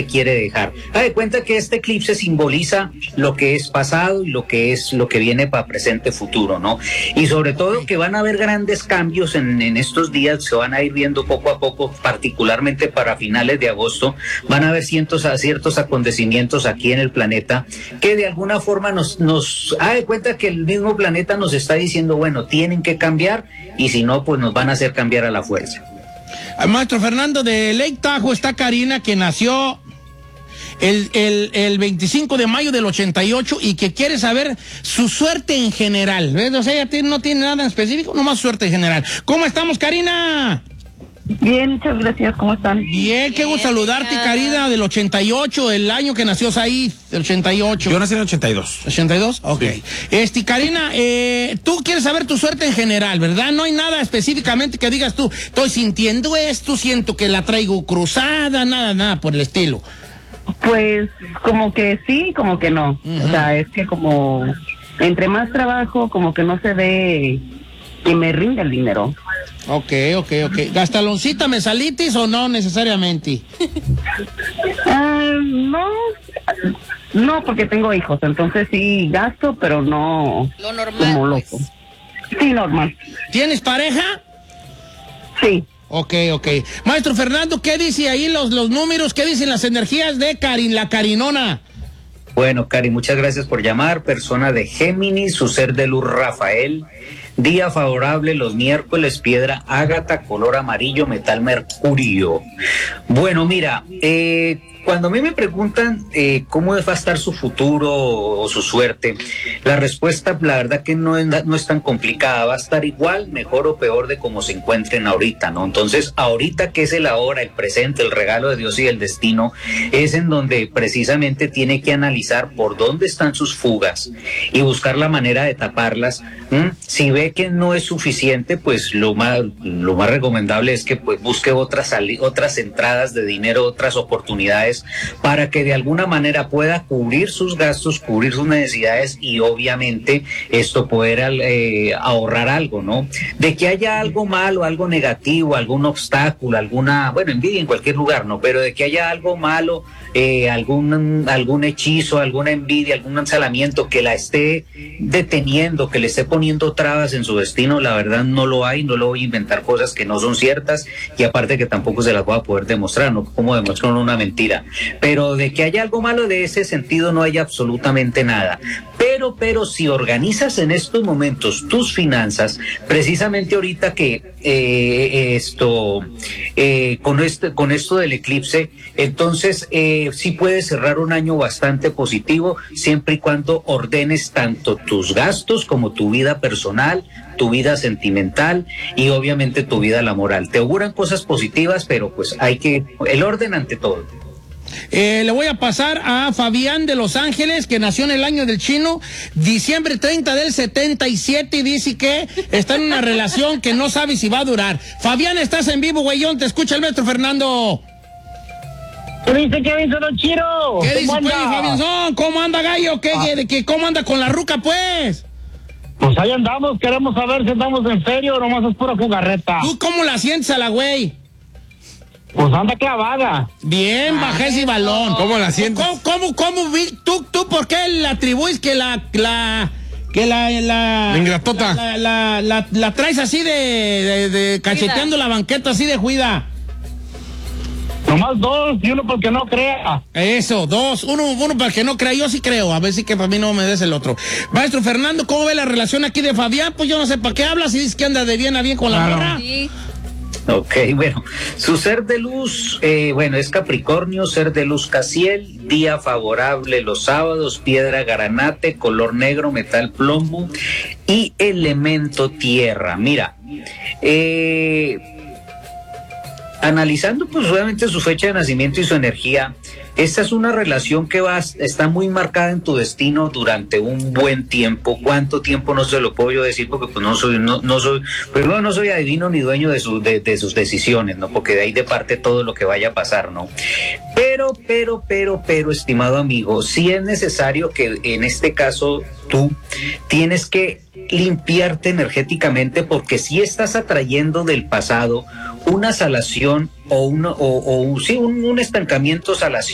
quiere dejar. Haz de cuenta que este eclipse simboliza lo que es pasado y lo que viene para presente futuro, ¿no? Y sobre todo que van a haber grandes cambios en estos días, se van a ir viendo poco a poco, particularmente para finales de agosto, van a haber ciertos acontecimientos aquí en el planeta que de alguna forma nos haz de cuenta que el mismo planeta nos está diciendo, bueno, tienen que cambiar, y si no, pues nos van a hacer cambiar a la fuerza. Maestro Fernando, de Lake Tahoe está Karina, que nació el 25 de mayo del 88 y que quiere saber su suerte en general. ¿Ves? O sea, ella no tiene nada en específico, nomás suerte en general. ¿Cómo estamos, Karina? Bien, muchas gracias. ¿Cómo están? Bien, qué gusto saludarte, Karina, del 88, el año que nació Said, el 88. Yo nací en el 82. ¿82? Ok. Sí. Karina, tú quieres saber tu suerte en general, ¿verdad? No hay nada específicamente que digas tú, estoy sintiendo esto, siento que la traigo cruzada, nada por el estilo. Pues como que sí, como que no. O sea, es que como entre más trabajo, como que no se ve que me rinde el dinero. Ok. ¿Gastaloncita, mesalitis o no necesariamente? No, porque tengo hijos, entonces sí gasto, pero no lo normal, como loco. Pues. Sí, normal. ¿Tienes pareja? Sí. Ok. Maestro Fernando, ¿qué dice ahí los números? ¿Qué dicen las energías de la Karinona? Bueno, Cari, muchas gracias por llamar. Persona de Géminis, su ser de luz Rafael. Día favorable los miércoles, piedra ágata, color amarillo, metal mercurio. Bueno, mira, cuando a mí me preguntan cómo va a estar su futuro o su suerte, la respuesta, la verdad que no es tan complicada, va a estar igual, mejor o peor de como se encuentren ahorita, ¿no? Entonces, ahorita que es el ahora, el presente, el regalo de Dios y el destino, es en donde precisamente tiene que analizar por dónde están sus fugas y buscar la manera de taparlas. Si ve que no es suficiente, pues lo más recomendable es que pues busque otras entradas de dinero, otras oportunidades, para que de alguna manera pueda cubrir sus gastos, cubrir sus necesidades y obviamente esto poder ahorrar algo, ¿no? De que haya algo malo, algo negativo, algún obstáculo, envidia en cualquier lugar, ¿no? Pero de que haya algo malo, algún hechizo, alguna envidia, algún ensalamiento que la esté deteniendo, que le esté poniendo trabas en su destino, la verdad no lo hay, no lo voy a inventar cosas que no son ciertas y aparte que tampoco se las voy a poder demostrar, ¿no? Como demuestran una mentira. Pero de que haya algo malo de ese sentido no hay absolutamente nada. Pero si organizas en estos momentos tus finanzas, precisamente ahorita que con esto del eclipse, entonces sí puedes cerrar un año bastante positivo, siempre y cuando ordenes tanto tus gastos como tu vida personal, tu vida sentimental y obviamente tu vida laboral. Te auguran cosas positivas, pero pues el orden ante todo. Le voy a pasar a Fabián de Los Ángeles, que nació en el año del chino, diciembre 30 del 77, y dice que está en una relación que no sabe si va a durar. Fabián, estás en vivo, güeyón, te escucha el maestro Fernando. ¿Qué dice Don Chiro? ¿Qué dice, pues, Fabián? ¿Cómo anda, gallo? ¿Cómo anda con la ruca, pues? Pues ahí andamos, queremos saber si andamos en serio o nomás es pura jugarreta. ¿Tú cómo la sientes a la güey? Pues anda clavada. Bien, bajé ese balón. ¿Cómo la sientes? ¿Cómo tú por qué le atribuyes que la ingratota la traes así de cacheteando la banqueta así de juida? Nomás dos y uno porque no crea. Eso, dos, uno para que no crea. Yo sí creo, a ver si que para mí no me des el otro. Maestro Fernando, ¿cómo ve la relación aquí de Fabián? Pues yo no sé para qué hablas y dices que anda de bien a bien con la morra. Sí. Ok, bueno, su ser de luz, es Capricornio, ser de luz Casiel, día favorable los sábados, piedra granate, color negro, metal plomo y elemento tierra. Mira, analizando pues obviamente su fecha de nacimiento y su energía, esta es una relación que está muy marcada en tu destino durante un buen tiempo. ¿Cuánto tiempo? No se lo puedo yo decir porque pues no soy adivino ni dueño de sus decisiones, ¿no? Porque de ahí de parte todo lo que vaya a pasar, ¿no? Pero, estimado amigo, sí es necesario que en este caso tú tienes que limpiarte energéticamente porque si estás atrayendo del pasado una salación o un estancamiento salación